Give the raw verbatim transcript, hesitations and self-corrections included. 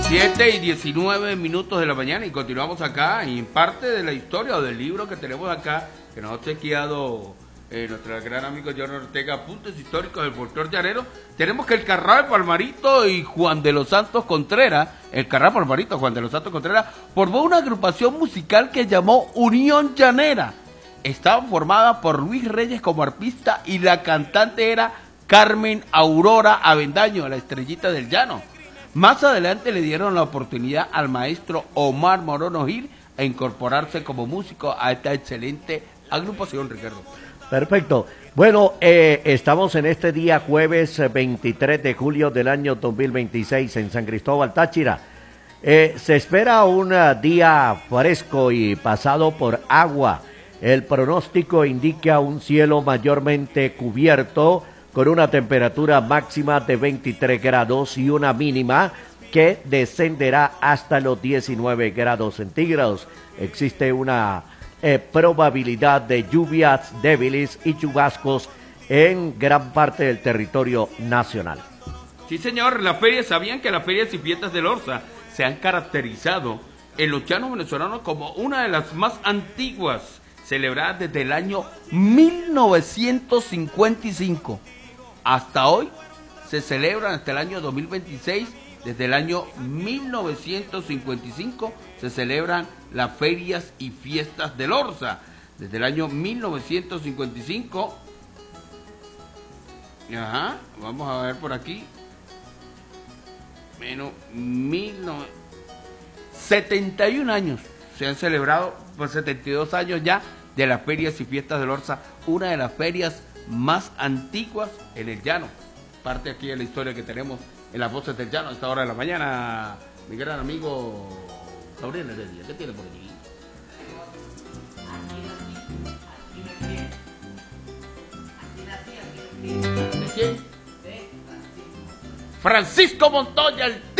siete y diecinueve minutos de la mañana y continuamos acá y en parte de la historia o del libro que tenemos acá, que nos ha chequeado eh, nuestro gran amigo John Ortega, Puntos Históricos del Folclor Llanero. Tenemos que el Carral Palmarito y Juan de los Santos Contreras, el Carral Palmarito, Juan de los Santos Contreras, formó una agrupación musical que llamó Unión Llanera. Estaba formada por Luis Reyes como arpista y la cantante era Carmen Aurora Avendaño, la estrellita del llano. Más adelante le dieron la oportunidad al maestro Omar Morono Gil a incorporarse como músico a esta excelente agrupación, Ricardo. Perfecto. Bueno, eh, estamos en este día jueves veintitrés de julio del año dos mil veintiséis en San Cristóbal, Táchira. Eh, se espera un día fresco y pasado por agua. El pronóstico indica un cielo mayormente cubierto, con una temperatura máxima de veintitrés grados y una mínima que descenderá hasta los diecinueve grados centígrados. Existe una eh, probabilidad de lluvias débiles y chubascos en gran parte del territorio nacional. Sí, señor, las ferias, ¿sabían que las ferias y fiestas del Orza se han caracterizado en los llanos venezolanos como una de las más antiguas, celebradas desde el año mil novecientos cincuenta y cinco? Hasta hoy se celebran hasta el año dos mil veintiséis, desde el año mil novecientos cincuenta y cinco se celebran las ferias y fiestas del Orza. Desde el año mil novecientos cincuenta y cinco, ajá, vamos a ver por aquí, menos mil setenta y un años se han celebrado, por setenta y dos años ya de las ferias y fiestas del Orza, una de las ferias más antiguas en el llano. Parte aquí de la historia que tenemos en las voces del llano a esta hora de la mañana. Mi gran amigo Gabriel Heredia, ¿qué tiene por aquí? ¿De quién? Francisco Montoya, el